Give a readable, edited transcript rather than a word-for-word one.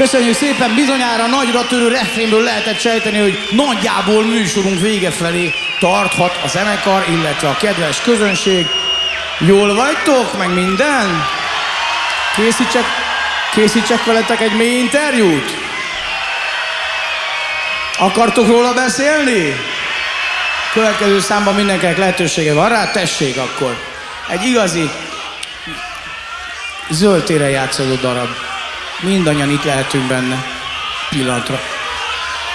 Köszönjük szépen, bizonyára nagyra törő refrénből lehetett sejteni, hogy nagyjából műsorunk vége felé tarthat a zenekar, illetve a kedves közönség. Jól vagytok, meg minden? Készítsek veletek egy mély interjút? Akartok róla beszélni? Következő számban mindenkinek lehetősége van rá, tessék akkor. Egy igazi zöld téren játszódó darab. Mindannyian itt lehetünk benne pillanatra.